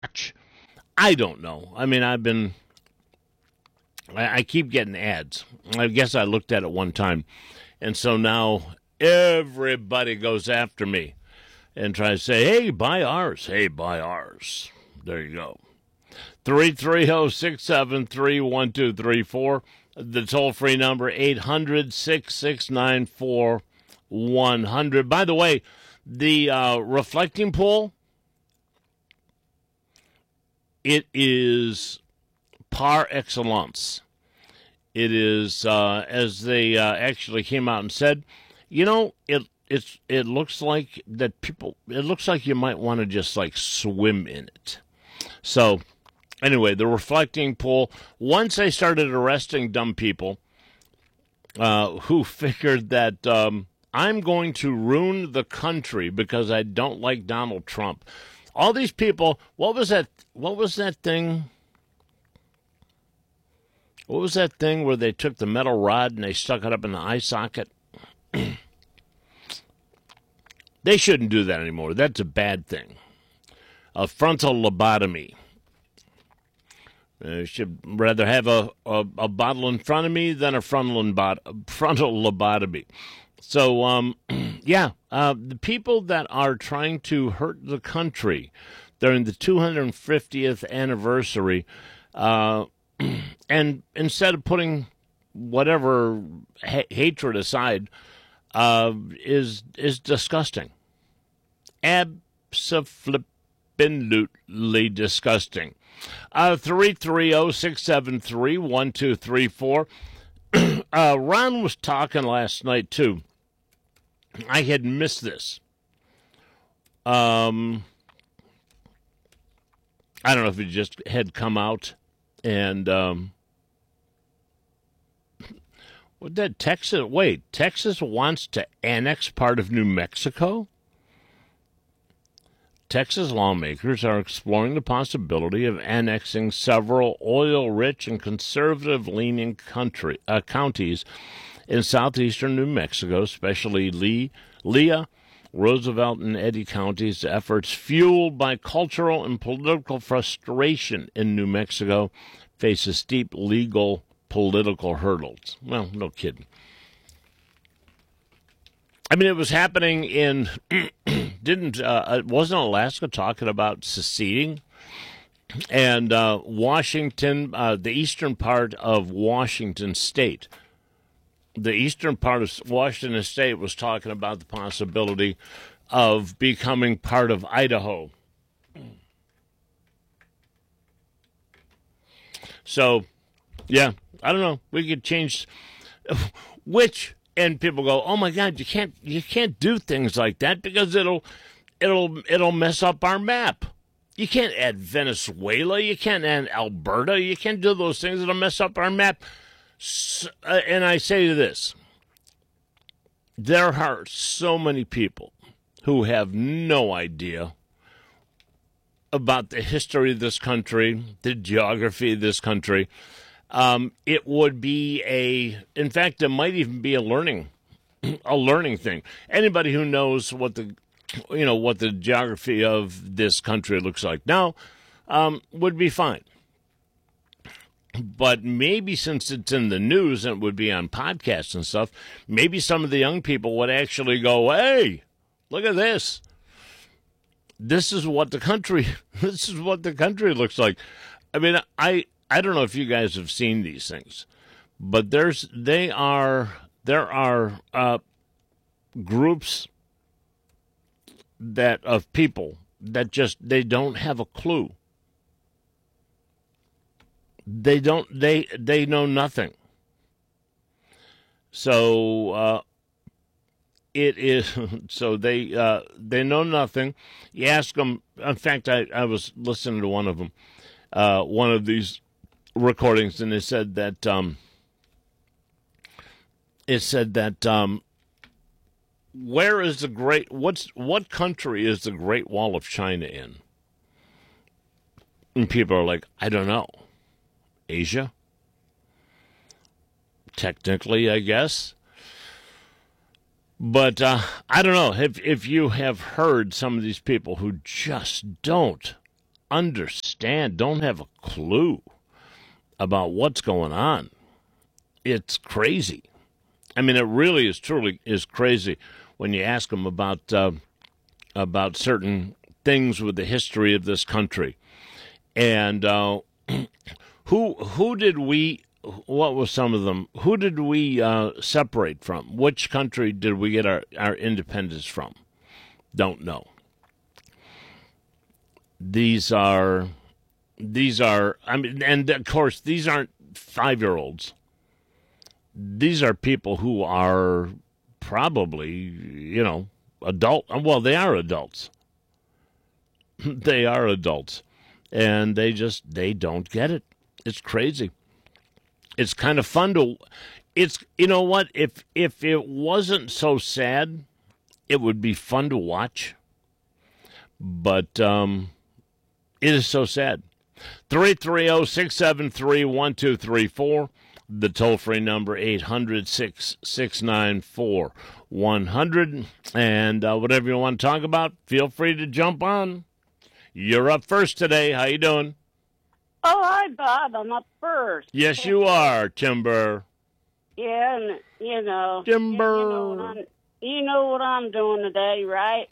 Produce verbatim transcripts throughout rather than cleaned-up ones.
I don't know. I mean, I've been, I, I keep getting ads. I guess I looked at it one time. And so now everybody goes after me and tries to say, hey, buy ours. Hey, buy ours. There you go. three three zero, six seven three, one two three four. The toll-free number, eight hundred, six six nine four, one hundred. By the way, the uh, reflecting pool, it is par excellence. It is, uh, as they uh, actually came out and said, you know, it it's it looks like that people, it looks like you might want to just like swim in it. So anyway, the reflecting pool, once they started arresting dumb people uh, who figured that um, I'm going to ruin the country because I don't like Donald Trump. All these people, what was that, what was that thing? What was that thing where they took the metal rod and they stuck it up in the eye socket? They shouldn't do that anymore. That's a bad thing. A frontal lobotomy. I should rather have a, a, a bottle in front of me than a frontal, frontal lobotomy. So, um, yeah, uh, the people that are trying to hurt the country during the two hundred fiftieth anniversary, uh, and instead of putting whatever ha- hatred aside, uh, is is disgusting. Abso-flippin-lutely disgusting. Uh, three three zero, six seven three, one two three four. uh, Ron was talking last night, too. I had missed this. Um, I don't know if it just had come out. And, um, what that Texas, wait, Texas wants to annex part of New Mexico? Texas lawmakers are exploring the possibility of annexing several oil-rich and conservative-leaning country uh, counties in southeastern New Mexico, especially Lee, Leah, Roosevelt, and Eddy counties. Efforts fueled by cultural and political frustration in New Mexico faces steep legal political hurdles. Well, no kidding. I mean, it was happening in, didn't, uh, wasn't Alaska talking about seceding? And uh, Washington, uh, the eastern part of Washington State, the eastern part of Washington State was talking about the possibility of becoming part of Idaho. So, yeah, I don't know. We could change which. And people go, "Oh my God, you can't you can't do things like that because it'll it'll it'll mess up our map. You can't add Venezuela, you can't add Alberta, you can't do those things that'll mess up our map." So, uh, and I say this: there are so many people who have no idea about the history of this country, the geography of this country. Um, it would be a, in fact, it might even be a learning, a learning thing. Anybody who knows what the, you know, what the geography of this country looks like now, um, would be fine. But maybe since it's in the news and it would be on podcasts and stuff, maybe some of the young people would actually go, "Hey, look at this. This is what the country, this is what the country looks like." I mean, I, I don't know if you guys have seen these things, but there's they are there are uh, groups that of people that just they don't have a clue. They don't they they know nothing. So uh, it is so they uh, they know nothing. You ask them. In fact, I, I was listening to one of them, uh, one of these recordings, and it said that um, it said that um, where is the great what's what country is the Great Wall of China in? And people are like, I don't know. Asia? Technically, I guess. But uh, I don't know if if you have heard some of these people who just don't understand, don't have a clue about what's going on. It's crazy. I mean, it really is truly is crazy when you ask them about uh, about certain things with the history of this country. And uh, who who did we? What were some of them? Who did we uh, separate from? Which country did we get our, our independence from? Don't know. These are these are. I mean, and of course, these aren't five-year-olds. These are people who are probably, you know, adult. Well, they are adults. They are adults. And they just, they don't get it. It's crazy. It's kind of fun to, it's, you know what, if if it wasn't so sad, it would be fun to watch. But um, it is so sad. three three zero, six seven three, one two three four. The toll-free number, eight hundred, six six nine, four one hundred. And uh, whatever you want to talk about, feel free to jump on. You're up first today. How you doing? Oh, hi, Bob. I'm up first. Yes, you are, Timber. Yeah, and, you know. Timber. You know, what I'm, you know what I'm doing today, right?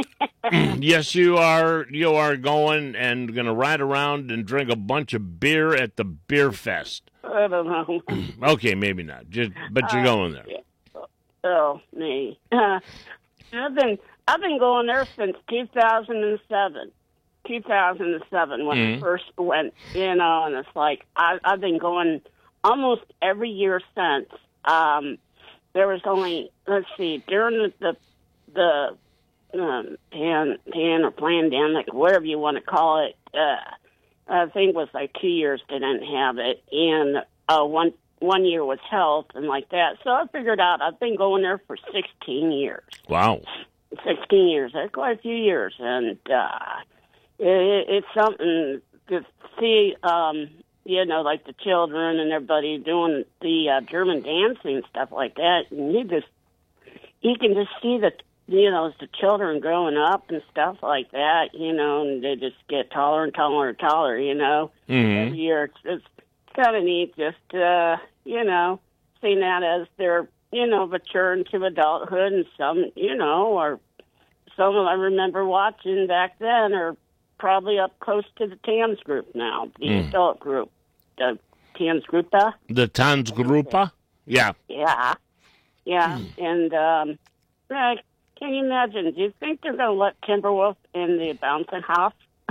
Yes, you are. You are going and going to ride around and drink a bunch of beer at the Beer Fest. I don't know. Okay, maybe not. Just, but you're going there. Uh, oh, me. Uh, I've been I've been going there since two thousand seven. two thousand seven when Mm-hmm. I first went, you know, and it's like I, I've been going almost every year since. Um, there was only, let's see, during the the, the um, pan, pan or pandemic, whatever you want to call it, uh, I think it was like two years they didn't have it, and uh, one one year was health and like that. So I figured out I've been going there for sixteen years. Wow. sixteen years. That's quite a few years, and uh, it, it's something to see, um, you know, like the children and everybody doing the uh, German dancing and stuff like that, and you just, you can just see the, you know, as the children growing up and stuff like that, you know, and they just get taller and taller and taller, you know. Mm-hmm. Every year, it's, it's kind of neat just, uh, you know, seeing that as they're, you know, maturing to adulthood, and some, you know, or some I remember watching back then are probably up close to the TANS group now, the Mm. adult group, the TANS group. Uh, The Tanzgruppe? Yeah. yeah, yeah, and um, uh, can you imagine? Do you think they're going to let Timberwolf in the bouncing house?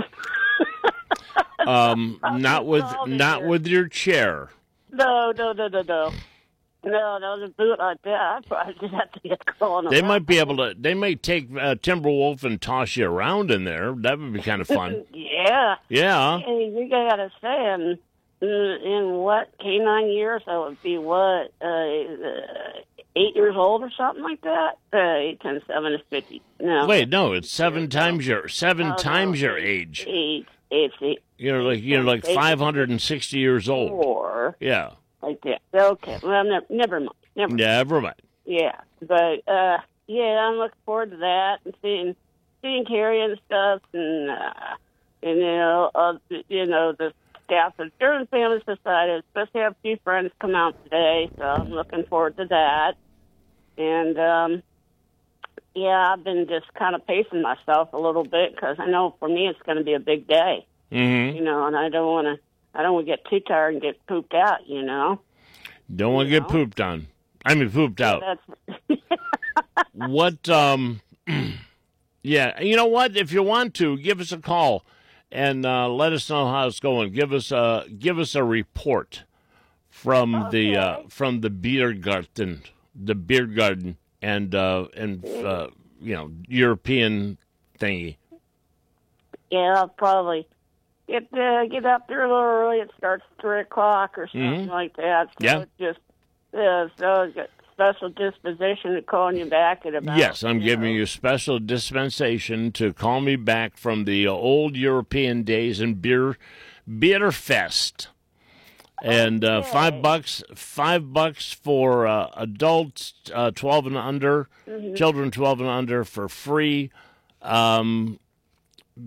Um, not with not with your chair. No, no, no, no, no. No, no, the boot like that. I probably just have to get going. They might be able to. They may take uh, Timberwolf and toss you around in there. That would be kind of fun. Yeah. Yeah. Hey, you gotta say, in, in what, K nine years, I would be, what, uh, uh, eight years old or something like that? Uh, eight times seven is fifty. No. Wait, no, it's seven times your seven Oh, times no. your age. Eight, eight, eight, You're like you're like five hundred and sixty years old. four, Yeah. like that. Okay, well, never, never mind. Never mind. Never mind. Yeah, but, uh, yeah, I'm looking forward to that and seeing, seeing Carrie and stuff, and, uh, and, you know, uh, you know, the staff of German Family Society. I supposed to have a few friends come out today, so I'm looking forward to that. And, um, yeah, I've been just kind of pacing myself a little bit because I know for me it's going to be a big day, Mm-hmm. you know, and I don't want to, I don't want to get too tired and get pooped out, you know. Don't want to You get know? pooped on. I mean, pooped out. That's What? Um. Yeah. You know what? If you want to, give us a call and uh, let us know how it's going. Give us a give us a report from the uh, Okay. from the beer garden, the beer garden, and uh, and uh, you know European thingy. Yeah, I'll probably get uh, get up there a little early. It starts at three o'clock or something Mhm. like that. So Yeah. it's just yeah, so it's got special disposition to calling you back at about. Yes, I'm you giving know. you special dispensation to call me back from the old European days in beer beer fest. And uh, Okay. five bucks, five bucks for uh, adults, uh, twelve and under, Mm-hmm. children twelve and under for free. Um,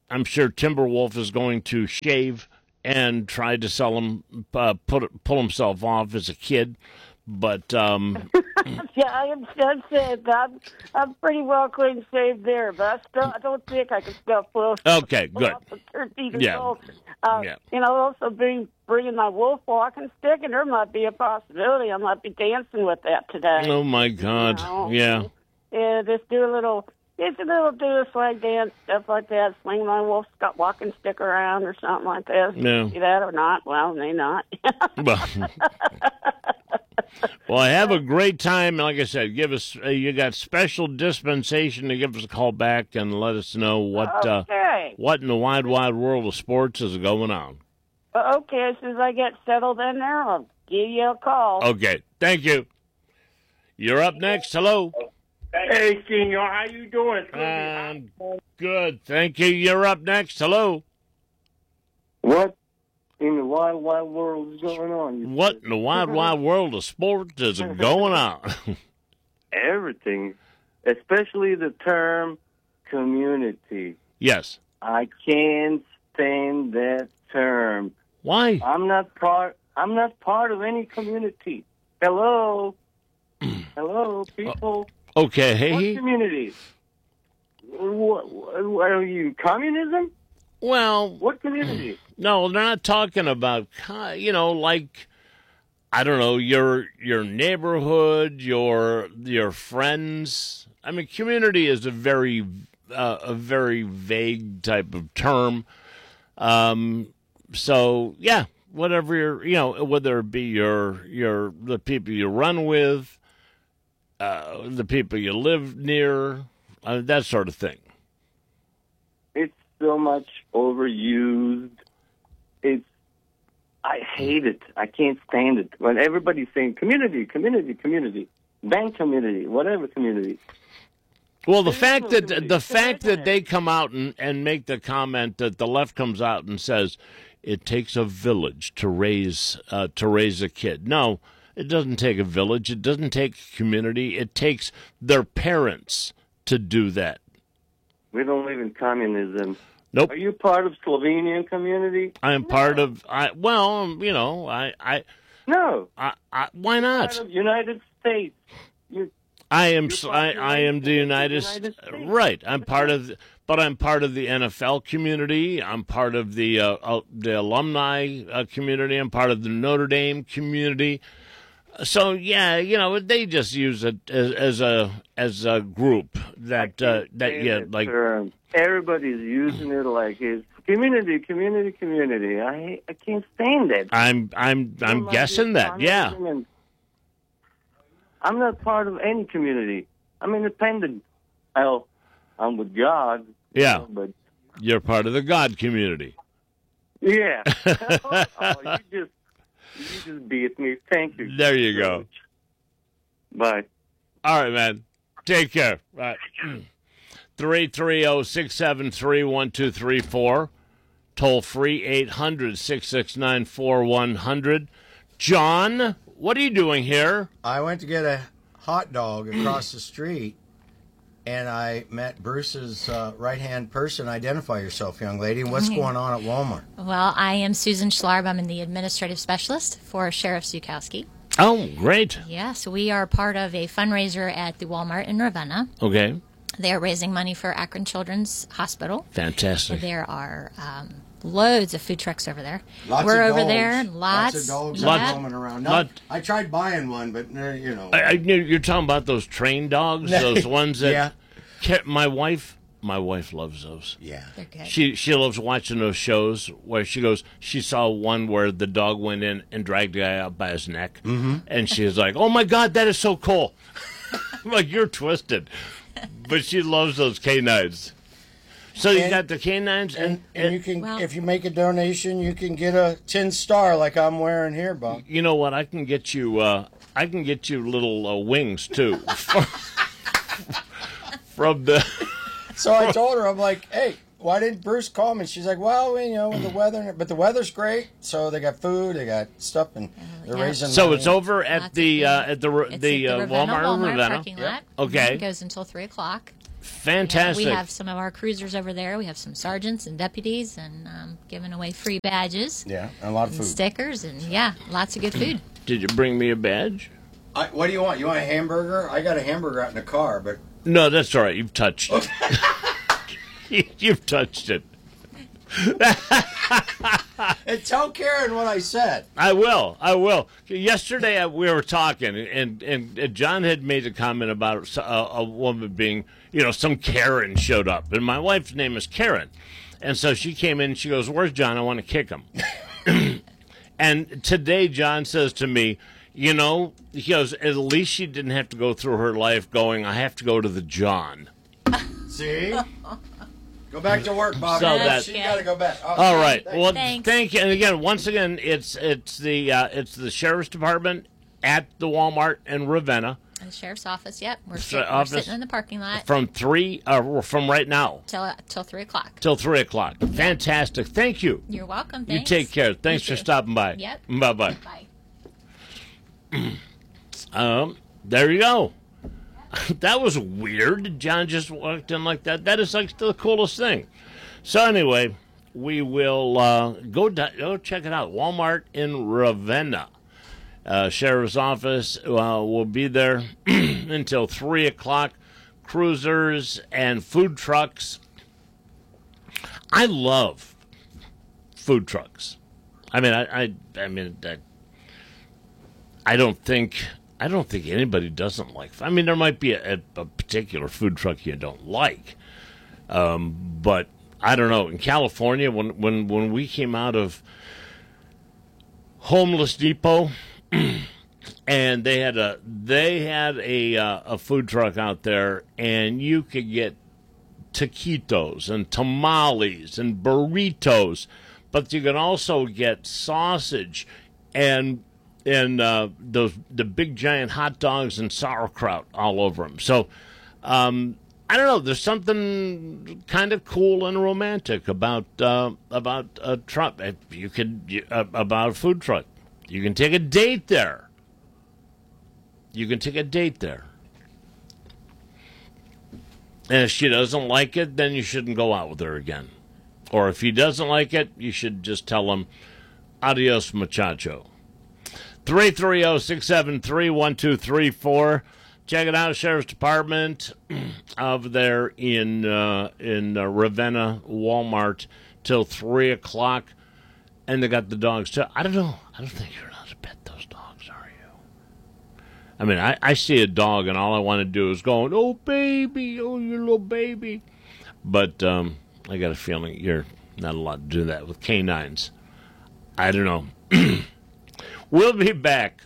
I'm sure Timberwolf is going to shave and try to sell him, uh, put pull himself off as a kid. But um, yeah, I am I'm saying I'm, I'm pretty well clean shaved there, but I still I don't think I can still pull. Okay, pull good. Off the thirteen years Yeah. old. Uh, Yeah. You know, also bring bringing my wolf walking stick, and there might be a possibility I might be dancing with that today. Oh my God, You know? yeah. Yeah, just do a little, just a little do a swag dance, stuff like that. Swing my wolf got walking stick around or something like that. Yeah. See that or not? Well, may not. Well, well, have a great time. Like I said, give us. Uh, you got special dispensation to give us a call back and let us know what uh, Okay. what in the wide, wide world of sports is going on. Well, okay, as soon as I get settled in there, I'll give you a call. Okay, thank you. You're up next. Hello. Hey, Senor, how you doing? Um, good. Thank you. You're up next. Hello. What in the wide, wide world is going on? What in the wide, wide world of sports is going on? Everything, especially the term community. Yes. I can't stand that term. Why? I'm not part. I'm not part of any community. Hello, hello, people. Okay. What Hey. community? What, what are you? Communism? Well, What community? no, they're not talking about, co- you know, like, I don't know, your your neighborhood, your your friends. I mean, community is a very uh, a very vague type of term. Um, so yeah, whatever you're, you know, whether it be your your the people you run with, uh, the people you live near, uh, that sort of thing. It's so much overused. It's I hate it. I can't stand it. When everybody's saying community, community, community, bank community, whatever community. Well, the There is fact no that community. the fact There that isn't. they come out and, and make the comment that the left comes out and says it takes a village to raise uh, to raise a kid. No, it doesn't take a village. It doesn't take a community. It takes their parents to do that. We don't live in communism. Nope. Are you part of Slovenian community? I am part of. I well, you know, I I, No. I, I why Part not? of United States. You I am You're s- part I, of the I am the United United, States. St- right. I'm part of, the, but I'm part of the N F L community. I'm part of the uh, uh, the alumni uh, community. I'm part of the Notre Dame community. So yeah, you know, they just use it as, as a as a group that uh, that Stand yeah, that like term. Everybody's using it like it's community, community, community. I I can't stand that. I'm I'm I'm Like guessing it's that. Yeah. communism and- I'm not part of any community. I'm independent. Well, I'm with God. you Yeah. know, but You're part of the God community. yeah. oh, you just you just beat me. Thank you. There you go. Bye. All right, man. Take care. Right. three three zero, six seven three, one two three four. Toll free eight hundred, six six nine, four one zero zero. John, what are you doing here? I went to get a hot dog across the street, and I met Bruce's uh, right-hand person. Identify yourself, young lady. What's going on at Walmart? Well, I am Susan Schlarb. I'm the administrative specialist for Sheriff Zukowski. Oh, great. Yes, we are part of a fundraiser at the Walmart in Ravenna. Okay. They are raising money for Akron Children's Hospital. Fantastic. There are um, loads of food trucks over there. Lots We're of over dogs. there. Lots. of dogs Lots- are roaming around. No, lot- I tried buying one, but uh, you know. I, I knew you're talking about those train dogs, those ones that Yeah. ca- my wife my wife loves those. yeah. They're good. She she loves watching those shows where she goes. She saw one where the dog went in and dragged the guy out by his neck, mm-hmm. and she was like, "Oh my God, that is so cool!" I'm like, you're twisted, but she loves those canines. So you And- got the canines, and, And, and you can, Well- if you make a donation, you can get a tin star like I'm wearing here, Bob. you know what? I can get you. Uh, I can get you little uh, wings too. From the So I told her, I'm like, hey, why didn't Bruce call me? She's like, well, you know, with the weather, but the weather's great. So they got food, they got stuff, and they're yeah. raising so money. it's over at Lots the of uh, food. at the It's the, at uh, the Ravenna Walmart, Walmart in Ravenna. parking lot. Okay. It goes until three o'clock. Fantastic. Yeah, we have some of our cruisers over there. We have some sergeants and deputies, and um, giving away free badges. Yeah, and a lot of and food. stickers, and yeah, lots of good food. Did you bring me a badge? I, what do you want? You want a hamburger? I got a hamburger out in the car, but No, that's all right. You've touched it. You've touched it. and tell Karen what I said. I will. I will. Yesterday uh, we were talking, and, and, and John had made a comment about a, a woman being, you know, some Karen showed up. And my wife's name is Karen. And so she came in and she goes, "Where's John? I want to kick him." And today John says to me, you know, he goes, at least she didn't have to go through her life going, I have to go to the John. See? Go back to work, Bob. So that- you got to go back. Oh, All right. thank Well, Thanks. thank you. And again, once again, it's it's the uh, it's the sheriff's department at the Walmart in Ravenna The sheriff's office. Yep, we're, The sit- we're office. sitting in the parking lot from three uh, from right now till till three o'clock. till three o'clock. Fantastic. Thank you. You're welcome. You Thanks. take care. Thanks You for too. stopping by. Yep. Bye bye. Bye. Um, there you go. That was weird. John just walked in like that. That is like the coolest thing. So anyway, we will uh, go do- go check it out. Walmart in Ravenna. Uh, Sheriff's office uh, will be there until three o'clock. Cruisers and food trucks. I love food trucks. I mean, I, I, I mean, I, I don't think, I don't think anybody doesn't like. I mean, there might be a, a particular food truck you don't like, um, but I don't know. In California, when when when we came out of Homeless Depot. And they had a they had a uh, a food truck out there, and you could get taquitos and tamales and burritos, but you can also get sausage and and uh, those the big giant hot dogs and sauerkraut all over them. So um, I don't know. There's something kind of cool and romantic about uh, about a truck. You could you, uh, about a food truck. You can take a date there. You can take a date there. And if she doesn't like it, then you shouldn't go out with her again. Or if he doesn't like it, you should just tell him, adios, muchacho. three three zero, six seven three, one two three four. Check it out, Sheriff's Department over there in, uh, in uh, Ravenna, Walmart, till three o'clock. And they got the dogs, too. I don't know. I don't think you're allowed to pet those dogs, are you? I mean, I, I see a dog, and all I want to do is go, oh, baby, oh, your little baby. But um, I got a feeling you're not allowed to do that with canines. I don't know. We'll be back.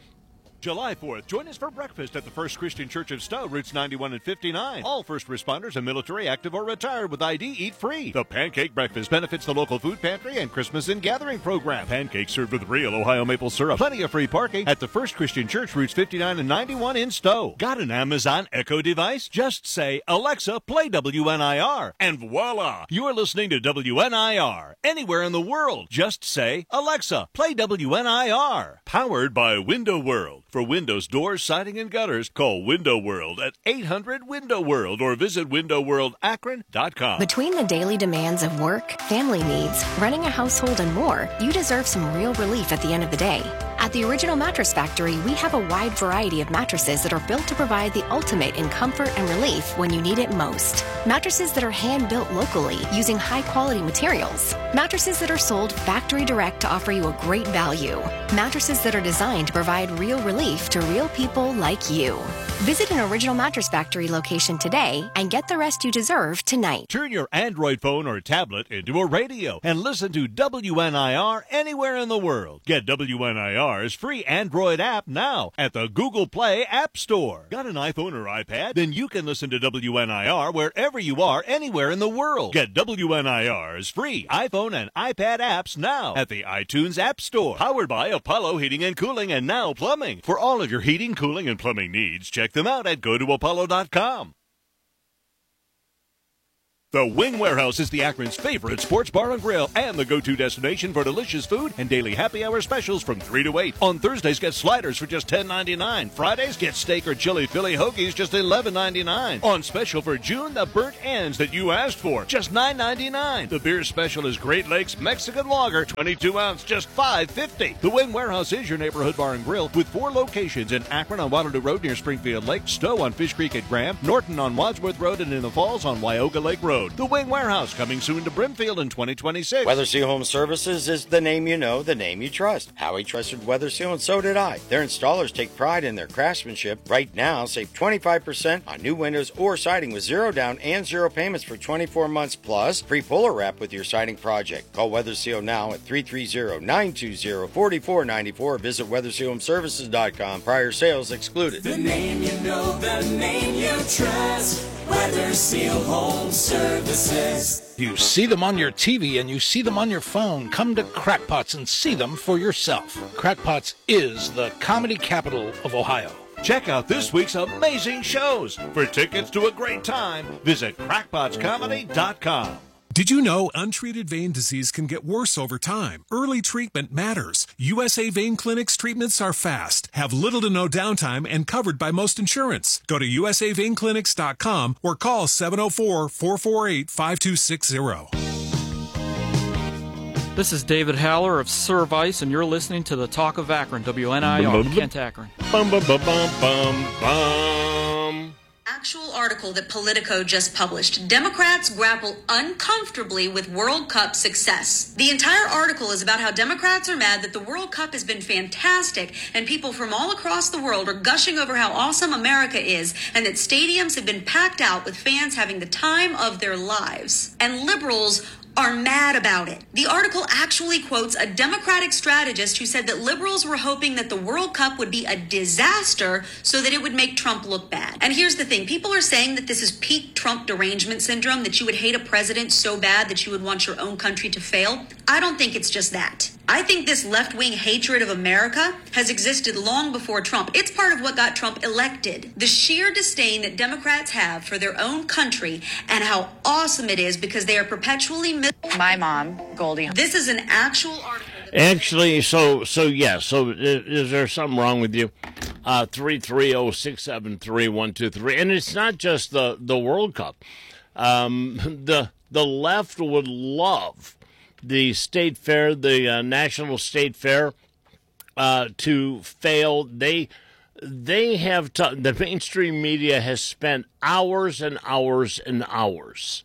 July fourth, join us for breakfast at the First Christian Church of Stowe, routes ninety-one and fifty-nine. All first responders and military, active, or retired with I D eat free. The Pancake Breakfast benefits the local food pantry and Christmas and Gathering program. Pancakes served with real Ohio maple syrup. Plenty of free parking at the First Christian Church, routes fifty-nine and ninety-one in Stowe. Got an Amazon Echo device? Just say, Alexa, play W N I R, and voila! You're listening to W N I R. Anywhere in the world, just say, Alexa, play W N I R. Powered by Window World. For windows, doors, siding, and gutters, call Window World at eight hundred window world or visit window world akron dot com. Between the daily demands of work, family needs, running a household, and more, you deserve some real relief at the end of the day. At the Original Mattress Factory, we have a wide variety of mattresses that are built to provide the ultimate in comfort and relief when you need it most. Mattresses that are hand-built locally using high-quality materials. Mattresses that are sold factory direct to offer you a great value. Mattresses that are designed to provide real relief to real people like you. Visit an Original Mattress Factory location today and get the rest you deserve tonight. Turn your Android phone or tablet into a radio and listen to W N I R anywhere in the world. Get W N I R's free Android app now at the Google Play App Store. Got an iPhone or iPad? Then you can listen to W N I R wherever you are, anywhere in the world. Get W N I R's free iPhone and iPad apps now at the iTunes App Store. Powered by Apollo Heating and Cooling and Now Plumbing. For all of your heating, cooling, and plumbing needs, check them out at go to apollo dot com. The Wing Warehouse is the Akron's favorite sports bar and grill and the go-to destination for delicious food and daily happy hour specials from three to eight. On Thursdays, get sliders for just ten ninety-nine. Fridays, get steak or chili Philly hoagies just eleven ninety-nine. On special for June, the burnt ends that you asked for, just nine ninety-nine. The beer special is Great Lakes Mexican Lager, twenty-two ounce, just five fifty. The Wing Warehouse is your neighborhood bar and grill with four locations in Akron on Waterloo Road near Springfield Lake, Stowe on Fish Creek at Graham, Norton on Wadsworth Road, and in the Falls on Wyoga Lake Road. The Wing Warehouse, coming soon to Brimfield in twenty twenty-six. Weather Seal Home Services is the name you know, the name you trust. Howie trusted Weather Seal, and so did I. Their installers take pride in their craftsmanship. Right now, save twenty-five percent on new windows or siding with zero down and zero payments for twenty-four months, plus free puller wrap with your siding project. Call Weather Seal now at three three zero, nine two zero, four four nine four. Visit weather seal home services dot com. Prior sales excluded. The name you know, the name you trust. Weather Seal Home Services. You see them on your T V and you see them on your phone. Come to Crackpots and see them for yourself. Crackpots is the comedy capital of Ohio. Check out this week's amazing shows. For tickets to a great time, visit crackpots comedy dot com. Did you know untreated vein disease can get worse over time? Early treatment matters. U S A Vein Clinic's treatments are fast, have little to no downtime, and covered by most insurance. Go to U S A vein clinics dot com or call seven oh four, four four eight, five two six zero. This is David Haller of Service, and you're listening to the Talk of Akron, W N I R, Kent, Akron. Bum, bum, bum, bum, bum, bum. Actual article that Politico just published. Democrats grapple uncomfortably with World Cup success. The entire article is about how Democrats are mad that the World Cup has been fantastic and people from all across the world are gushing over how awesome America is, and that stadiums have been packed out with fans having the time of their lives. And liberals are mad about it. The article actually quotes a Democratic strategist who said that liberals were hoping that the World Cup would be a disaster so that it would make Trump look bad. And here's the thing. People are saying that this is peak Trump derangement syndrome, that you would hate a president so bad that you would want your own country to fail. I don't think it's just that. I think this left-wing hatred of America has existed long before Trump. It's part of what got Trump elected. The sheer disdain that Democrats have for their own country and how awesome it is because they are perpetually mis- My mom, Goldie. This is an actual article. Actually, so, so yeah, so is, is there something wrong with you? Uh, three three zero, six seven three, one two three. And it's not just the, the World Cup. Um, the, the left would love the state fair, the uh, National State Fair, uh, to fail. They they have t- the mainstream media has spent hours and hours and hours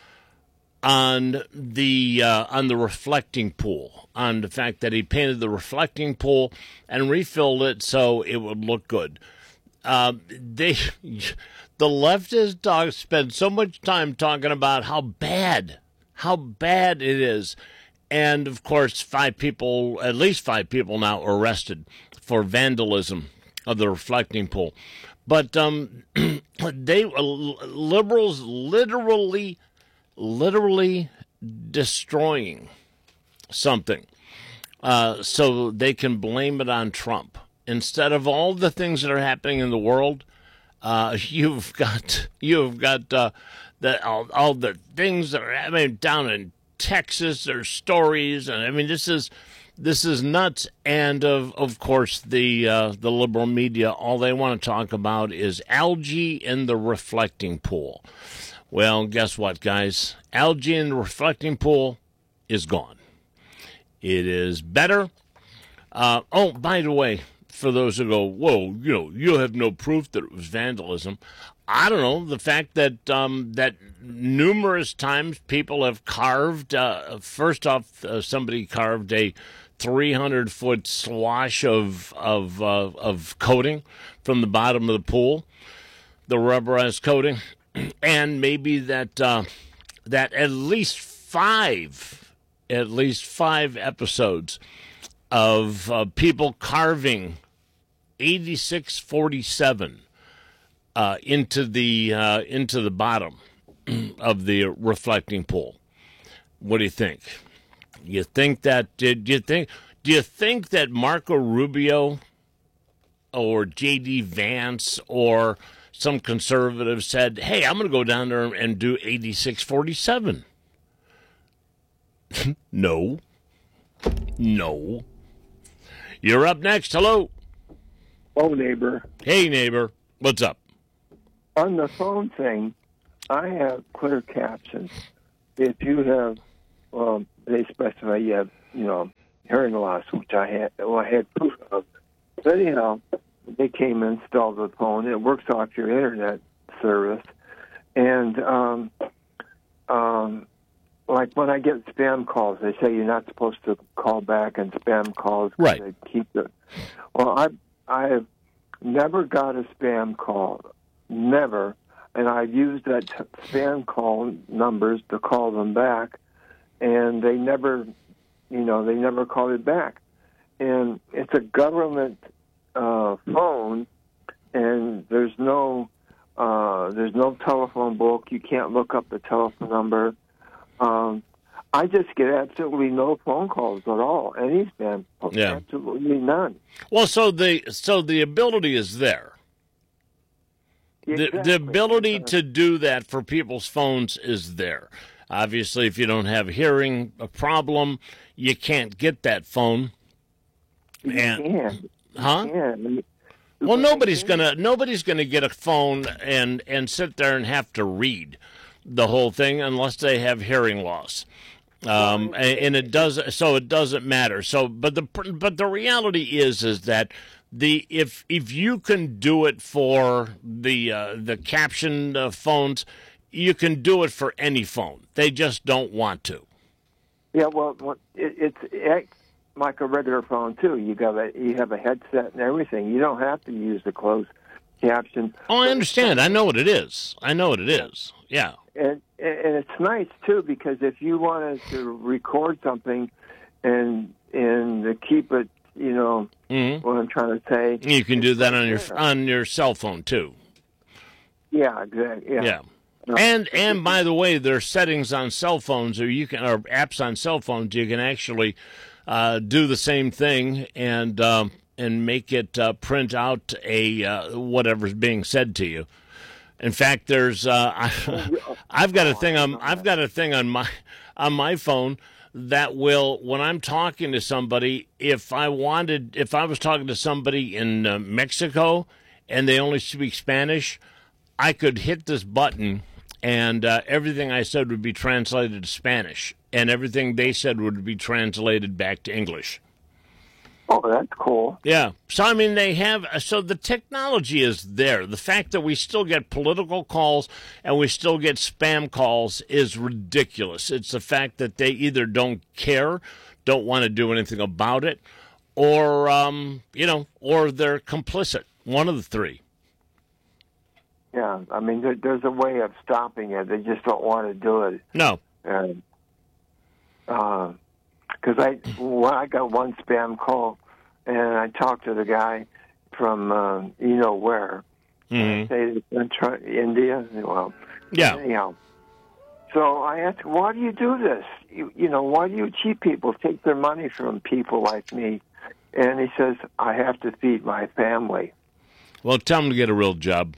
on the uh, on the reflecting pool, on the fact that he painted the reflecting pool and refilled it so it would look good. Uh, they the leftist dogs spend so much time talking about how bad. How bad it is. And, of course, five people, at least five people now are arrested for vandalism of the reflecting pool. But um, they liberals literally, literally destroying something uh, so they can blame it on Trump. Instead of all the things that are happening in the world, uh, you've got, you've got, uh, The, all, all the things that are happening down in Texas, there's stories, and I mean this is this is nuts. And of of course the uh, the liberal media, all they want to talk about is algae in the reflecting pool. Well, guess what, guys? Algae in the reflecting pool is gone. It is better. Uh, oh, by the way, for those who go, whoa, you know, you have no proof that it was vandalism. I don't know, the fact that um, that numerous times people have carved, uh, first off, uh, somebody carved a three hundred foot swash of of uh, of coating from the bottom of the pool, the rubberized coating, and maybe that uh, that at least five, at least five episodes of uh, people carving eighty-six forty-seven uh, into the uh, into the bottom of the reflecting pool. What do you think? You think that? Did you think? Do you think that Marco Rubio or J D Vance or some conservative said, hey, I'm going to go down there and do eighty-six forty-seven. No. No. You're up next. Hello. Oh, neighbor. Hey, neighbor. What's up? On the phone thing, I have clear captions. If you have, um, they specify you have, you know, hearing loss, which I had, well, I had proof of. But anyhow, they came and installed the phone. It works off your internet service. And, um, um, like when I get spam calls, they say you're not supposed to call back and spam calls. Right. They keep it. Well, I, I have never got a spam call. Never. And I've used that t- spam call numbers to call them back, and they never, you know, they never called it back. And it's a government uh, phone, and there's no, uh, there's no telephone book. You can't look up the telephone number. Um, I just get absolutely no phone calls at all. Any spam calls, Yeah. absolutely none. Well, so the so the ability is there. The, the ability to do that for people's phones is there. Obviously, if you don't have hearing a problem, you can't get that phone. You And, can. huh? You can. Well, nobody's gonna nobody's gonna get a phone and and sit there and have to read the whole thing unless they have hearing loss. Um, and, and it does so it doesn't matter. So, but the but the reality is is that the if if you can do it for the uh, the captioned uh, phones, you can do it for any phone. They just don't want to. Yeah, well, well, it, it's it's like a regular phone too. You got a you have a headset and everything. You don't have to use the closed caption. Oh, I understand. I know what it is. I know what it is. Yeah. And and it's nice too because if you wanted to record something and and to keep it, you know, Mm-hmm. what I'm trying to say. You can do that on your on your cell phone too. Yeah, exactly. Yeah. Yeah. No. And and by the way, there are settings on cell phones, or you can, or apps on cell phones. You can actually uh, do the same thing and um, and make it uh, print out a uh, whatever's being said to you. In fact, there's uh, I, I've got a thing on I've got a thing on my on my phone that will, when I'm talking to somebody, if I wanted, if I was talking to somebody in uh, Mexico and they only speak Spanish, I could hit this button and uh, everything I said would be translated to Spanish, and everything they said would be translated back to English. Oh, that's cool. Yeah. So, I mean, they have, so the technology is there. The fact that we still get political calls and we still get spam calls is ridiculous. It's the fact that they either don't care, don't want to do anything about it, or, um, you know, or they're complicit. One of the three. Yeah, I mean, there, there's a way of stopping it. They just don't want to do it. No. And, uh, because I, well, I got one spam call, and I talked to the guy from uh, you know where, Mm-hmm. uh, say India. Well, yeah. Anyhow, so I asked, why do you do this? You, you know, why do you cheat people, take their money from people like me? And he says, I have to feed my family. Well, tell them to get a real job.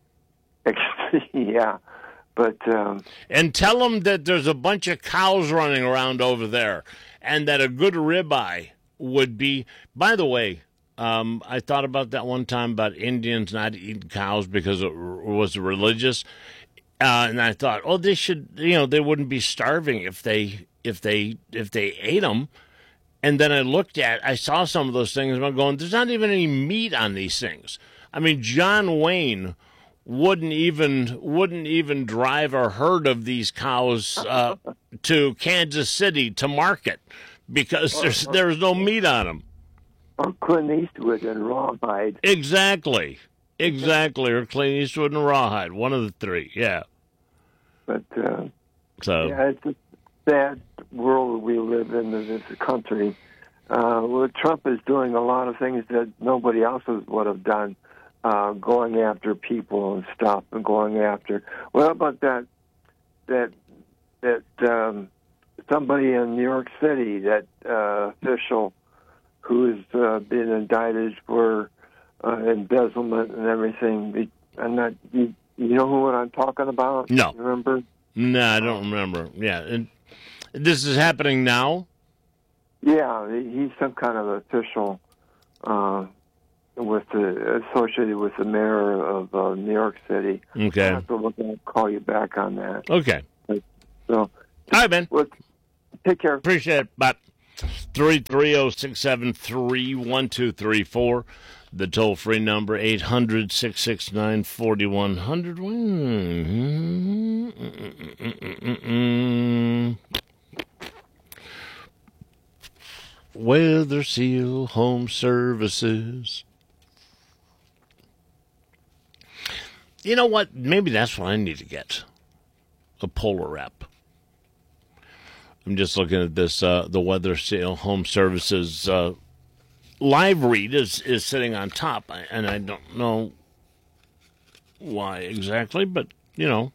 Yeah. But um, and tell them that there's a bunch of cows running around over there, and that a good ribeye would be. By the way, um, I thought about that one time about Indians not eating cows because it was religious, uh, and I thought, oh, they should, you know, they wouldn't be starving if they if they if they ate them. And then I looked at, I saw some of those things, and I'm going, there's not even any meat on these things. I mean, John Wayne wouldn't even wouldn't even drive a herd of these cows uh, to Kansas City to market because there's there's no meat on them. Or Clint Eastwood and Rawhide. Exactly, exactly. Or Clint Eastwood and Rawhide, one of the three. Yeah. But uh, so yeah, it's a sad world we live in, in this country. Uh, well, Trump is doing a lot of things that nobody else would have done. Uh, going after people and stuff, and going after. What about that? That that um, somebody in New York City, that uh, official who has uh, been indicted for uh, embezzlement and everything. and that you, you know who what I'm talking about? No. You remember? No, I don't remember. Yeah, and this is happening now? Yeah, he's some kind of official uh, with the associated with the mayor of uh, New York City. Okay. I'll have to look and call you back on that. Okay. So, all right, man. Well, take care. Appreciate it. Bye. three three zero, six seven three, one two three four. The toll-free number, eight hundred, six six nine, four one zero zero. Weather Seal Home Services. You know what? Maybe that's what I need to get. A Polar app. I'm just looking at this, uh, the Weather Seal Home Services uh, live read is, is sitting on top, and I don't know why exactly, but, you know,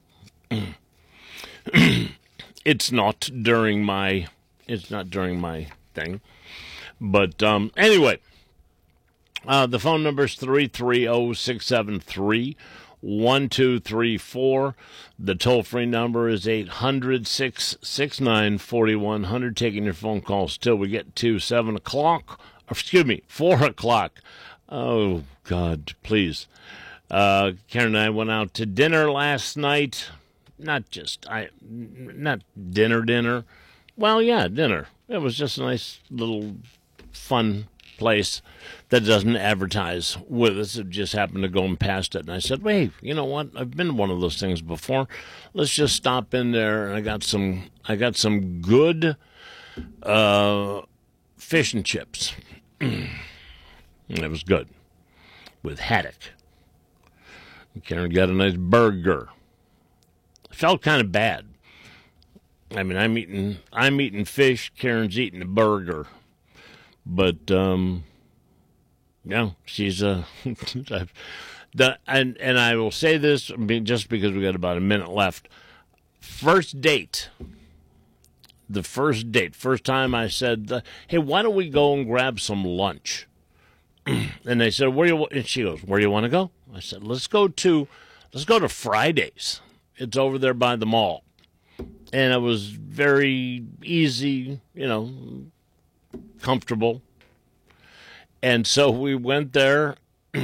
it's not during my, it's not during my thing. But um, anyway, uh, the phone number is three three zero, six seven three, one two three four. The toll-free number is eight hundred, six six nine, four one zero zero. Taking your phone calls till we get to seven o'clock. Or excuse me, four o'clock. Oh, God, please. Uh, Karen and I went out to dinner last night. Not just, I, not dinner, dinner. Well, yeah, dinner. It was just a nice little fun place that doesn't advertise with us. It just happened to go past it. And I said, wait, you know what? I've been to one of those things before. Let's just stop in there. And I got some, I got some good uh, fish and chips. It was good. With haddock. Karen got a nice burger. I felt kind of bad. I mean, I'm eating, I'm eating fish. Karen's eating a burger. But, um, yeah, she's, uh, the, and, and I will say this just because we got about a minute left. First date, the first date, first time I said, hey, why don't we go and grab some lunch? And they said, where do you, and she goes, where do you want to go? I said, let's go to, let's go to Fridays. It's over there by the mall. And it was very easy, you know, comfortable. And so we went there,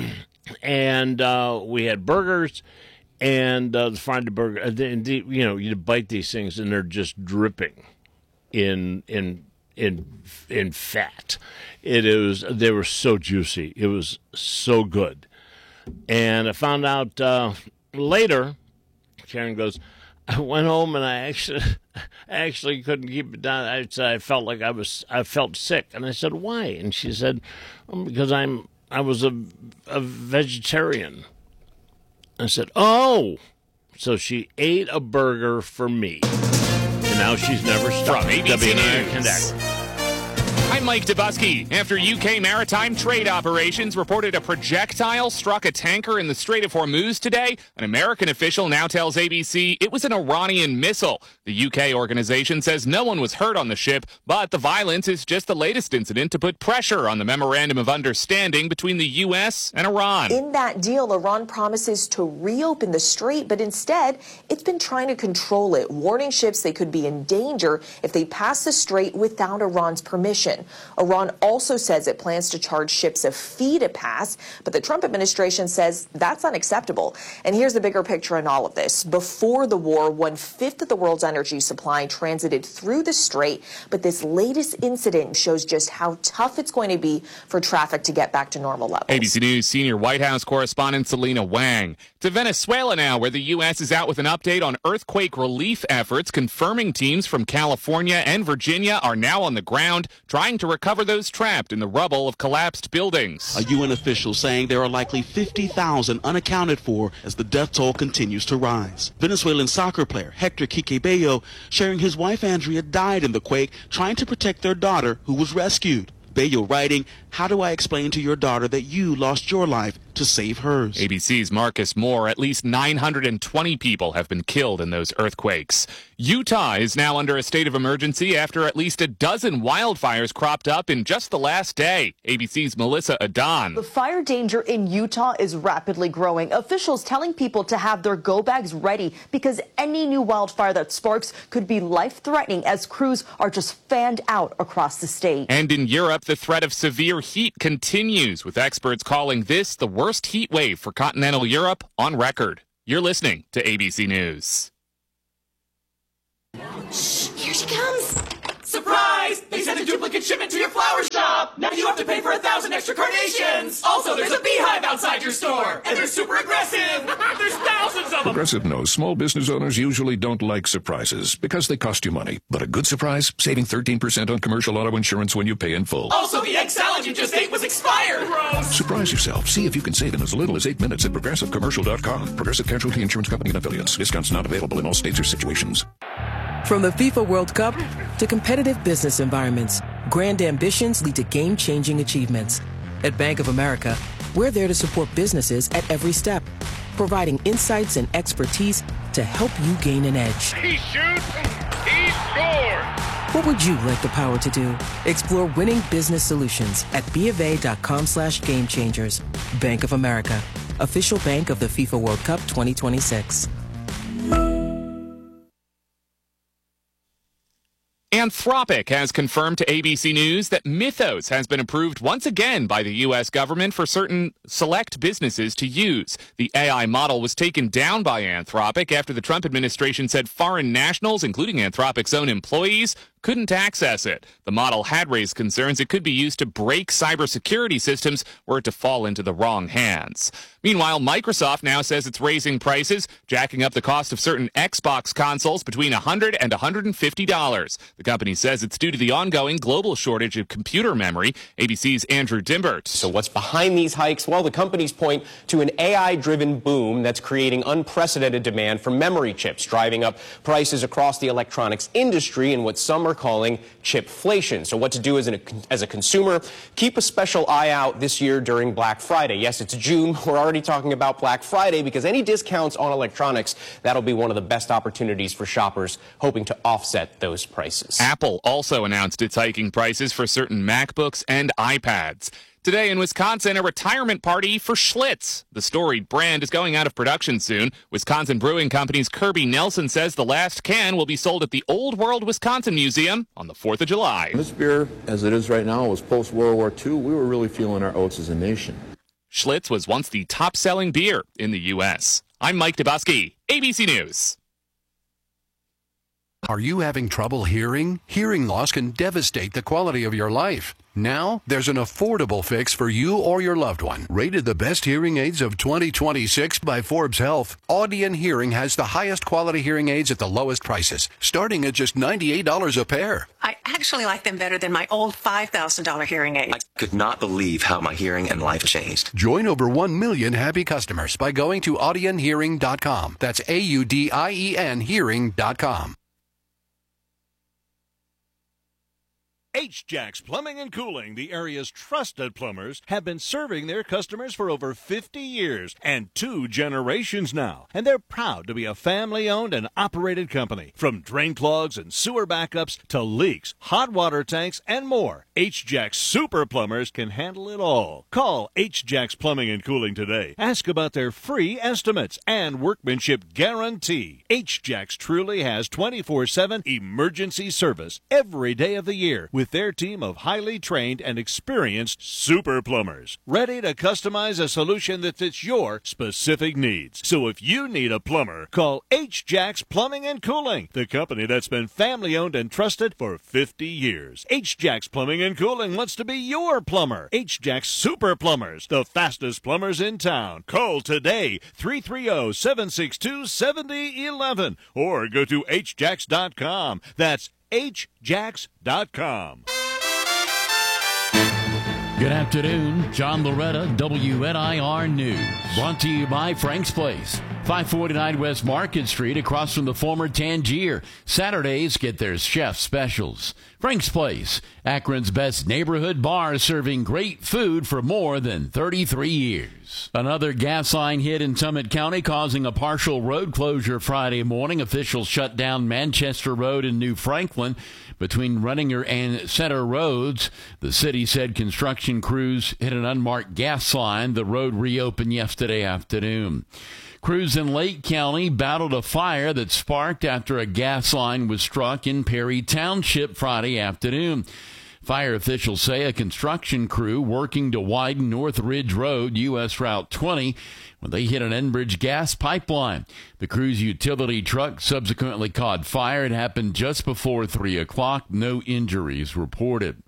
and uh, we had burgers, and uh, the fried burger. And the, you know, you bite these things, and they're just dripping in in in in fat. It is. They were so juicy. It was so good. And I found out uh, later. Karen goes, I went home and I actually, I actually couldn't keep it down. I said I felt like I was, I felt sick, and I said, why? And she said, well, because I'm, I was a, a vegetarian. I said, oh, so she ate a burger for me, and now she's never stopped. From A B C News. News. I'm Mike Dubusky. After U K maritime trade operations reported a projectile struck a tanker in the Strait of Hormuz today, an American official now tells A B C it was an Iranian missile. The U K organization says no one was hurt on the ship, but the violence is just the latest incident to put pressure on the Memorandum of Understanding between the U S and Iran. In that deal, Iran promises to reopen the strait, but instead, it's been trying to control it, warning ships they could be in danger if they pass the strait without Iran's permission. Iran also says it plans to charge ships a fee to pass, but the Trump administration says that's unacceptable. And here's the bigger picture in all of this. Before the war, one-fifth of the world's energy supply transited through the strait, but this latest incident shows just how tough it's going to be for traffic to get back to normal levels. A B C News senior White House correspondent Selena Wang. To Venezuela now, where the U S is out with an update on earthquake relief efforts, confirming teams from California and Virginia are now on the ground trying to recover those trapped in the rubble of collapsed buildings. A U N official saying there are likely fifty thousand unaccounted for as the death toll continues to rise. Venezuelan soccer player Hector Quique Bello sharing his wife Andrea died in the quake trying to protect their daughter who was rescued. Bello writing, "How do I explain to your daughter that you lost your life to save hers. A B C's Marcus Moore, at least nine hundred twenty people have been killed in those earthquakes. Utah is now under a state of emergency after at least a dozen wildfires cropped up in just the last day. A B C's Melissa Adon. The fire danger in Utah is rapidly growing. Officials telling people to have their go bags ready because any new wildfire that sparks could be life-threatening as crews are just fanned out across the state. And in Europe, the threat of severe heat continues, with experts calling this the worst heat wave for continental Europe on record. You're listening to A B C News. Shh, here she comes. Surprise! They sent a duplicate shipment to your flower shop. Now you have to pay for a thousand extra carnations. Also, there's a beehive outside your store, and they're super aggressive. There's thousands of them. Progressive knows small business owners usually don't like surprises because they cost you money. But a good surprise, saving thirteen percent on commercial auto insurance when you pay in full. Also, the egg salad you just ate was expired. Gross. Surprise yourself. See if you can save in as little as eight minutes at progressive commercial dot com. Progressive Casualty Insurance Company and affiliates. Discounts not available in all states or situations. From the FIFA World Cup to competitive business environments, grand ambitions lead to game-changing achievements. At Bank of America, we're there to support businesses at every step, providing insights and expertise to help you gain an edge. He shoots, he scores! What would you like the power to do? Explore winning business solutions at BofA.com slash game changers. Bank of America, official bank of the FIFA World Cup twenty twenty-six. Anthropic has confirmed to A B C News that Mythos has been approved once again by the U S government for certain select businesses to use. The A I model was taken down by Anthropic after the Trump administration said foreign nationals, including Anthropic's own employees, couldn't access it. The model had raised concerns it could be used to break cybersecurity systems were it to fall into the wrong hands. Meanwhile, Microsoft now says it's raising prices, jacking up the cost of certain Xbox consoles between one hundred dollars and one hundred fifty dollars. The company says it's due to the ongoing global shortage of computer memory. A B C's Andrew Dimbert. So what's behind these hikes? Well, the companies point to an A I-driven boom that's creating unprecedented demand for memory chips, driving up prices across the electronics industry in what some are calling chipflation. So what to do as, an, as a consumer? Keep a special eye out this year during Black Friday. Yes, it's June. We're already talking about Black Friday because any discounts on electronics, that'll be one of the best opportunities for shoppers hoping to offset those prices. Apple also announced it's hiking prices for certain MacBooks and iPads. Today in Wisconsin, a retirement party for Schlitz. The storied brand is going out of production soon. Wisconsin Brewing Company's Kirby Nelson says the last can will be sold at the Old World Wisconsin Museum on the fourth of July. This beer, as it is right now, was post-World War Two. We were really feeling our oats as a nation. Schlitz was once the top-selling beer in the U S I'm Mike Dubosky, A B C News. Are you having trouble hearing? Hearing loss can devastate the quality of your life. Now, there's an affordable fix for you or your loved one. Rated the best hearing aids of twenty twenty-six by Forbes Health, Audion Hearing has the highest quality hearing aids at the lowest prices, starting at just ninety-eight dollars a pair. I actually like them better than my old five thousand dollars hearing aids. I could not believe how my hearing and life changed. Join over one million happy customers by going to Audion Hearing dot com. That's A U D I E N Hearing dot com. H-Jacks Plumbing and Cooling, the area's trusted plumbers, have been serving their customers for over fifty years and two generations now. And they're proud to be a family-owned and operated company. From drain clogs and sewer backups to leaks, hot water tanks, and more, H-Jacks Super Plumbers can handle it all. Call H-Jacks Plumbing and Cooling today. Ask about their free estimates and workmanship guarantee. H-Jacks truly has twenty-four seven emergency service every day of the year with their team of highly trained and experienced super plumbers, ready to customize a solution that fits your specific needs. So if you need a plumber, call H-Jacks Plumbing and Cooling, the company that's been family-owned and trusted for fifty years. H-Jacks Plumbing and Cooling wants to be your plumber. H-Jacks Super Plumbers, the fastest plumbers in town. Call today, three three zero, seven six two, seven zero one one, or go to H Jacks dot com. That's H Jacks dot com. Good afternoon. John Loretta, W N I R News. Brought to you by Frank's Place. five forty-nine West Market Street, across from the former Tangier. Saturdays get their chef specials. Frank's Place, Akron's best neighborhood bar, serving great food for more than thirty-three years. Another gas line hit in Summit County, causing a partial road closure Friday morning. Officials shut down Manchester Road in New Franklin between Runninger and Center Roads. The city said construction crews hit an unmarked gas line. The road reopened yesterday afternoon. Crews in Lake County battled a fire that sparked after a gas line was struck in Perry Township Friday afternoon. Fire officials say a construction crew working to widen North Ridge Road, U S Route twenty, when they hit an Enbridge gas pipeline. The crew's utility truck subsequently caught fire. It happened just before three o'clock. No injuries reported.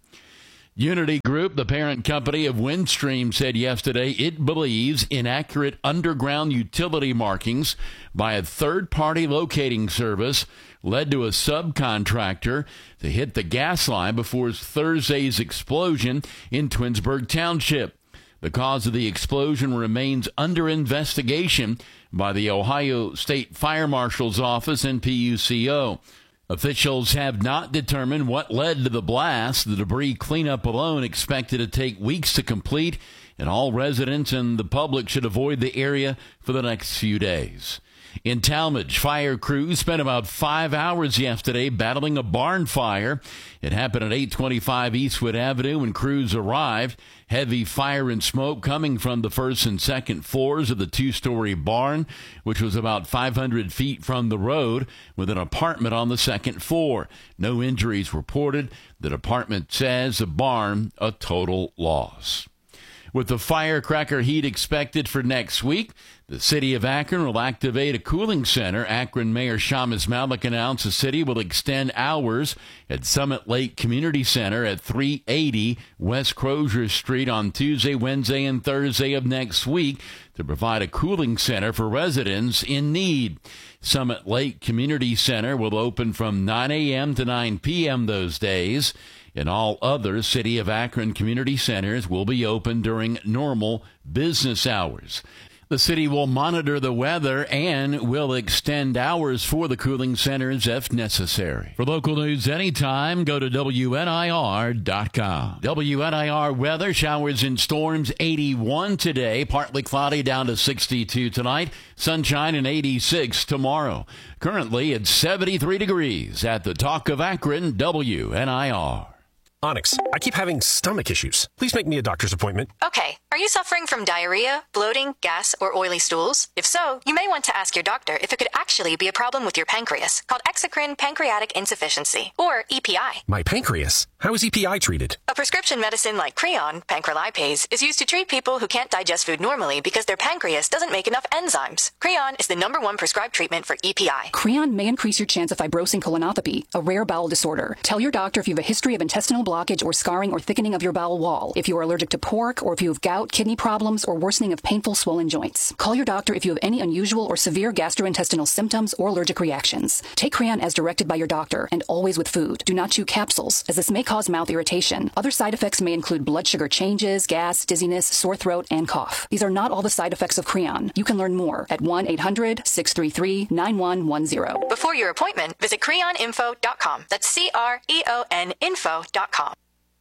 Unity Group, the parent company of Windstream, said yesterday it believes inaccurate underground utility markings by a third-party locating service led to a subcontractor to hit the gas line before Thursday's explosion in Twinsburg Township. The cause of the explosion remains under investigation by the Ohio State Fire Marshal's Office and P U C O. Officials have not determined what led to the blast. The debris cleanup alone expected to take weeks to complete, and all residents and the public should avoid the area for the next few days. In Talmadge, fire crews spent about five hours yesterday battling a barn fire. It happened at eight twenty-five Eastwood Avenue when crews arrived. Heavy fire and smoke coming from the first and second floors of the two-story barn, which was about five hundred feet from the road, with an apartment on the second floor. No injuries reported. The department says the barn a total loss. With the firecracker heat expected for next week, the city of Akron will activate a cooling center. Akron Mayor Shamus Malik announced the city will extend hours at Summit Lake Community Center at three eighty West Crozier Street on Tuesday, Wednesday, and Thursday of next week to provide a cooling center for residents in need. Summit Lake Community Center will open from nine a.m. to nine p.m. those days. And all other City of Akron community centers will be open during normal business hours. The city will monitor the weather and will extend hours for the cooling centers if necessary. For local news anytime, go to W N I R dot com. W N I R weather, showers and storms, eighty-one today. Partly cloudy, down to sixty-two tonight. Sunshine and eighty-six tomorrow. Currently, it's seventy-three degrees at the Talk of Akron, W N I R. Onyx, I keep having stomach issues. Please make me a doctor's appointment. Okay. Are you suffering from diarrhea, bloating, gas, or oily stools? If so, you may want to ask your doctor if it could actually be a problem with your pancreas, called exocrine pancreatic insufficiency, or E P I. My pancreas? How is E P I treated? A prescription medicine like Creon, pancrelipase, is used to treat people who can't digest food normally because their pancreas doesn't make enough enzymes. Creon is the number one prescribed treatment for E P I. Creon may increase your chance of fibrosing colonopathy, a rare bowel disorder. Tell your doctor if you have a history of intestinal blockage or scarring or thickening of your bowel wall, if you are allergic to pork, or if you have gout, kidney problems, or worsening of painful swollen joints. Call your doctor if you have any unusual or severe gastrointestinal symptoms or allergic reactions. Take Creon as directed by your doctor, and always with food. Do not chew capsules, as this may cause mouth irritation. Other side effects may include blood sugar changes, gas, dizziness, sore throat, and cough. These are not all the side effects of Creon. You can learn more at one eight hundred six three three nine one one zero. Before your appointment, visit creon info dot com. That's C R E O N info dot com.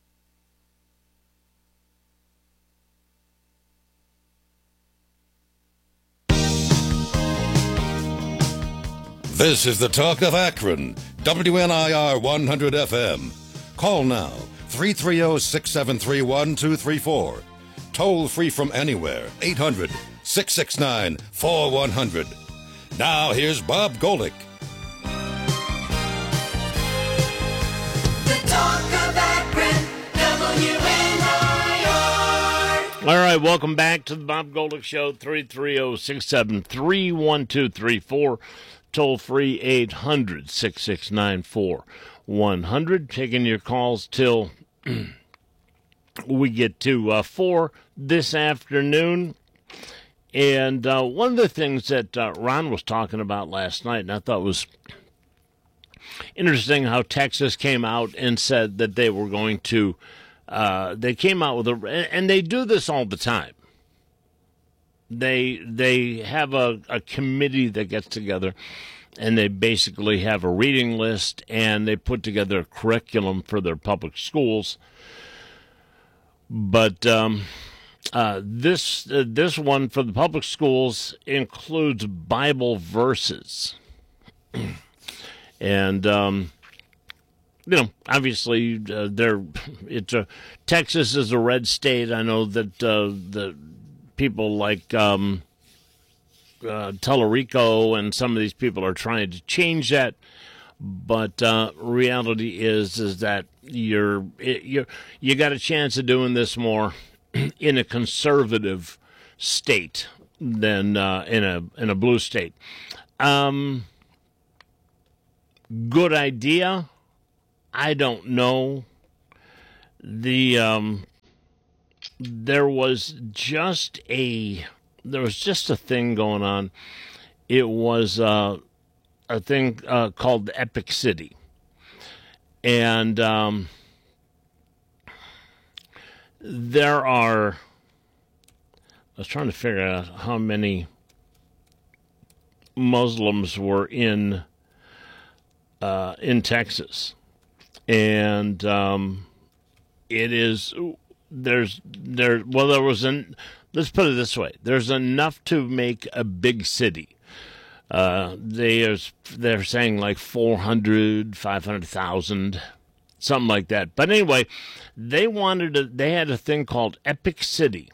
This is the Talk of Akron, W N I R one hundred F M. Call now, three three zero, six seven three, one two three four. Toll free from anywhere, eight hundred, six six nine, four one zero zero. Now here's Bob Golick. The Talk of Akron, W N I R. All right, welcome back to the Bob Golick Show, three three zero, six seven three, one two three four. Toll free eight hundred, six six nine, four one zero zero. Taking your calls till we get to uh, four this afternoon. And uh, one of the things that uh, Ron was talking about last night, and I thought was interesting how Texas came out and said that they were going to, uh, they came out with a, and they do this all the time. They they have a, a committee that gets together, and they basically have a reading list, and they put together a curriculum for their public schools. But um, uh, this uh, this one for the public schools includes Bible verses, and um, you know, obviously, uh, they're it's a Texas is a red state. I know that uh, the people like um, uh, Tellerico and some of these people are trying to change that, but uh, reality is is that you're you you got a chance of doing this more in a conservative state than uh, in a in a blue state. Um, good idea. I don't know. The um, there was just a there was just a thing going on. It was uh, a thing uh, called Epic City, and um, there are. I was trying to figure out how many Muslims were in uh, in Texas. And um, it is there's there well there was an let's put it this way, there's enough to make a big city. Uh, they are, they're saying like four hundred, five hundred thousand, something like that. But anyway, they wanted a, they had a thing called Epic City,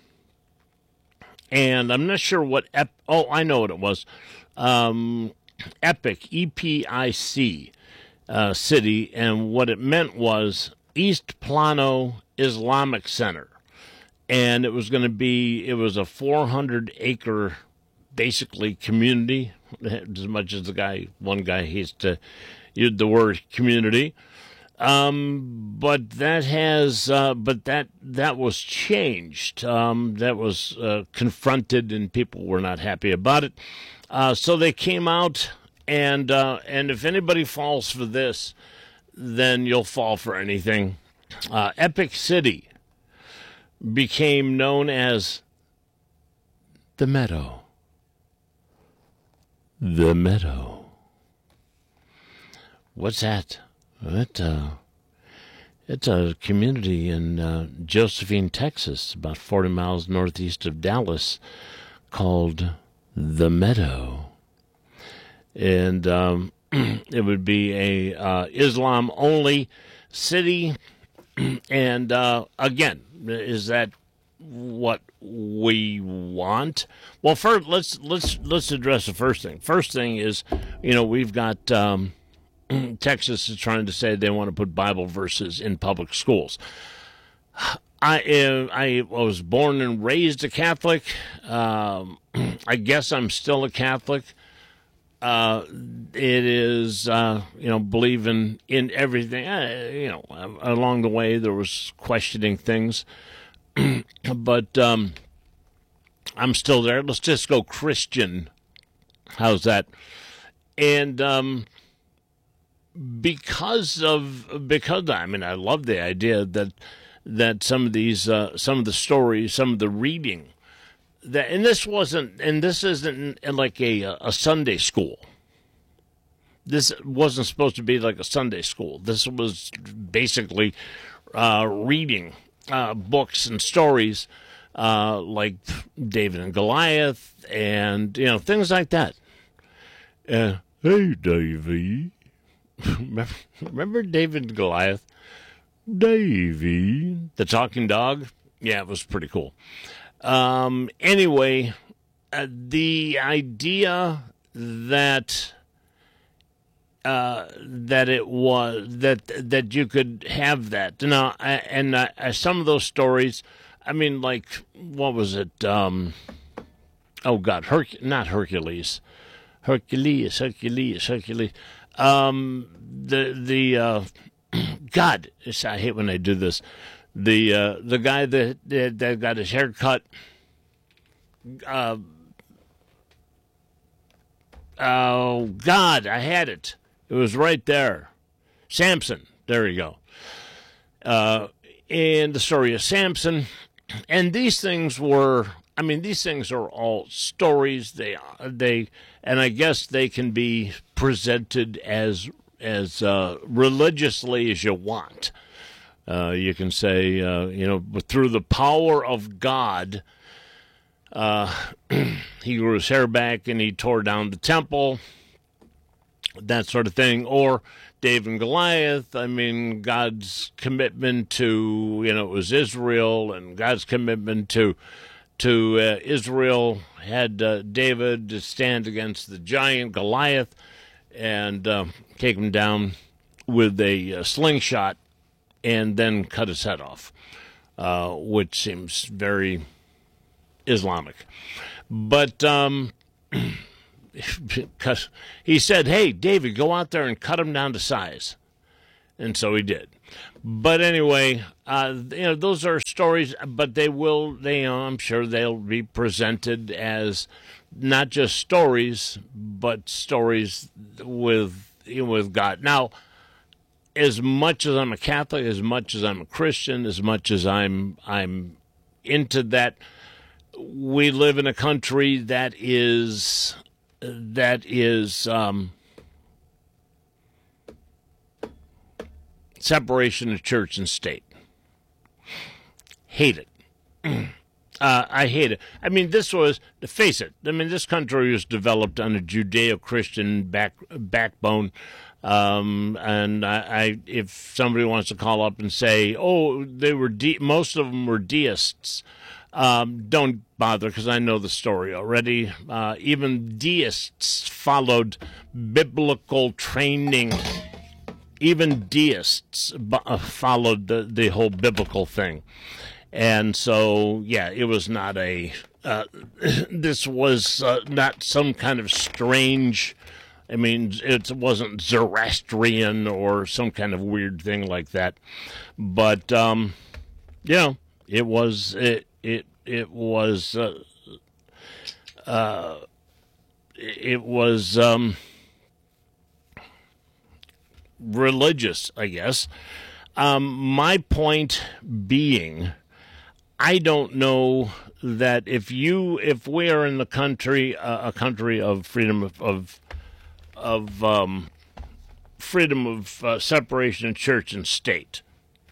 and I'm not sure what ep, oh I know what it was, um, Epic E P I C. Uh, city, and what it meant was East Plano Islamic Center, and it was going to be it was a four hundred acre basically community, as much as the guy one guy hates to use the word community, um, but that has uh, but that that was changed, um, that was uh, confronted, and people were not happy about it, uh, so they came out. And uh, and if anybody falls for this, then you'll fall for anything. Uh, Epic City became known as the Meadow. The Meadow. What's that? It, uh, it's a community in uh, Josephine, Texas, about forty miles northeast of Dallas, called the Meadow. And um, it would be a uh, Islam-only city. And uh, again, is that what we want? Well, first, let's let's let's address the first thing. First thing is, you know, we've got um, Texas is trying to say they want to put Bible verses in public schools. I uh, I was born and raised a Catholic. Um, I guess I'm still a Catholic. Uh, it is, uh, you know, believing in everything. Uh, you know, along the way there was questioning things, but um, I'm still there. Let's just go Christian. How's that? And um, because of because I mean, I love the idea that that some of these, uh, some of the stories, some of the reading. That, and this wasn't, and this isn't like a a Sunday school. This wasn't supposed to be like a Sunday school. This was basically uh, reading uh, books and stories uh, like David and Goliath, and you know things like that. Uh, hey, Davy, remember, remember David and Goliath? Davy, the talking dog. Yeah, it was pretty cool. Um, anyway, uh, the idea that uh, that it was that that you could have that now, and uh, some of those stories. I mean, like what was it? Um, oh God, Herc- not Hercules, Hercules, Hercules, Hercules. Um, the the uh, God, I hate when I do this. The uh, the guy that, that that got his hair cut, uh, oh God, I had it. It was right there. Samson. There you go. Uh, and the story of Samson, and these things were I mean, these things are all stories. They, they, and I guess they can be presented as as uh, religiously as you want. Uh, you can say, uh, you know, but through the power of God, uh, he grew his hair back and he tore down the temple, that sort of thing. Or David and Goliath, I mean, God's commitment to, you know, it was Israel, and God's commitment to to uh, Israel had uh, David to stand against the giant Goliath and uh, take him down with a uh, slingshot and then cut his head off, uh, which seems very Islamic. But um, because he said, hey, David, go out there and cut him down to size. And so he did. But anyway, uh, you know, those are stories, but they will, they, you know, I'm sure they'll be presented as not just stories, but stories with, you know, with God. Now, as much as I'm a Catholic, as much as I'm a Christian, as much as I'm I'm into that, we live in a country that is that is um, separation of church and state. Hate it. Uh, I hate it. I mean, this was, to face it, I mean, this country was developed on a Judeo-Christian back, backbone. Um, and I, I, if somebody wants to call up and say, oh, they were, de- most of them were deists, um, don't bother, because I know the story already. Uh, even deists followed biblical training. Even deists uh, followed the, the whole biblical thing. And so, yeah, it was not a, uh, this was uh, not some kind of strange, I mean, it wasn't Zoroastrian or some kind of weird thing like that. But, um, you know, it was, it, it, it was, uh, uh, it was, um, religious, I guess. Um, my point being, I don't know that if you, if we are in the country, uh, a country of freedom of, of, of um, freedom of uh, separation of church and state,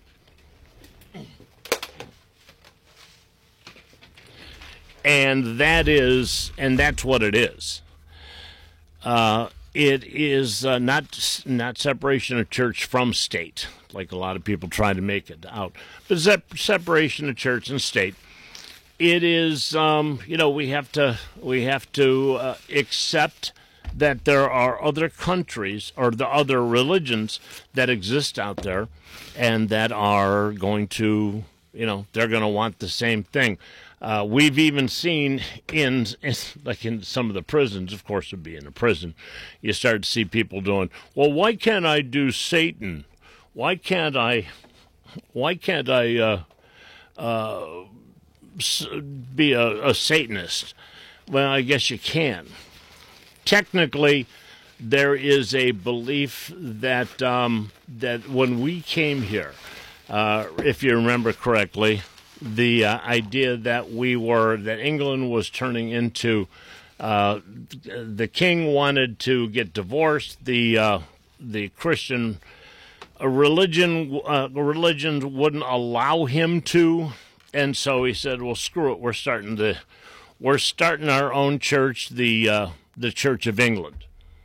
and that is, and that's what it is. Uh, it is uh, not not separation of church from state, like a lot of people try to make it out, but sep- separation of church and state. It is, um, you know, we have to we have to uh, accept that there are other countries or the other religions that exist out there, and that are going to, you know, they're going to want the same thing. Uh, we've even seen in, in, like in some of the prisons, of course, to be in a prison, you start to see people doing, well, why can't I do Satan? Why can't I, why can't I uh, uh, be a, a Satanist? Well, I guess you can. Technically, there is a belief that um, that when we came here, uh, if you remember correctly, the uh, idea that we were, that England was turning into, uh, the king wanted to get divorced, the uh, the Christian religion uh, religion wouldn't allow him to, and so he said, well, screw it, we're starting to, we're starting our own church, the uh, the Church of England.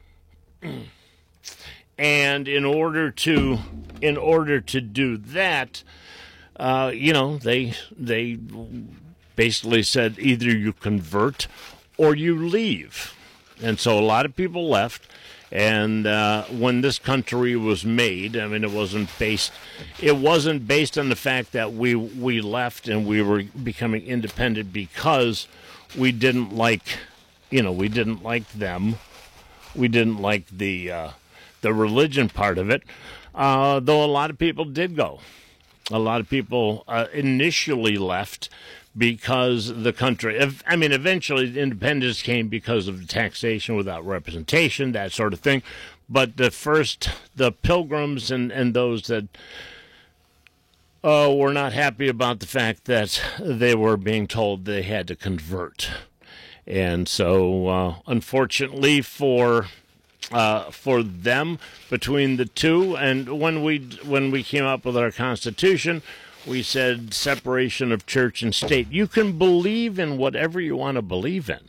And in order to, in order to do that, Uh, you know, they they basically said either you convert or you leave. And so a lot of people left. And uh, when this country was made, I mean, it wasn't based it wasn't based on the fact that we we left and we were becoming independent because we didn't like, you know, we didn't like them. We didn't like the uh, the religion part of it. Uh, though a lot of people did go. A lot of people uh, initially left because the country, I mean, eventually the independence came because of the taxation without representation, that sort of thing. But the first, the pilgrims and, and those that uh, were not happy about the fact that they were being told they had to convert. And so, uh, unfortunately for uh, for them, between the two, and when we when we came up with our Constitution, we said separation of church and state. You can believe in whatever you want to believe in.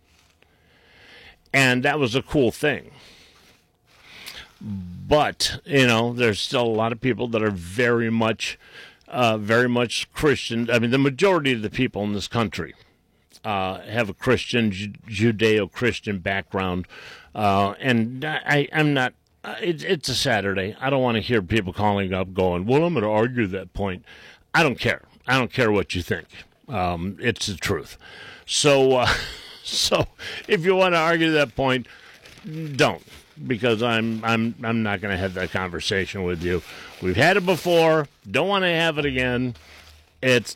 And that was a cool thing. But, you know, there's still a lot of people that are very much, uh, very much Christian. I mean, the majority of the people in this country uh, have a Christian, Judeo-Christian background. Uh, and I, I'm not, it, it's a Saturday. I don't want to hear people calling up going, well, I'm going to argue that point. I don't care. I don't care what you think. Um, it's the truth. So, uh, so if you want to argue that point, don't. Because I'm I'm I'm not going to have that conversation with you. We've had it before. Don't want to have it again. It's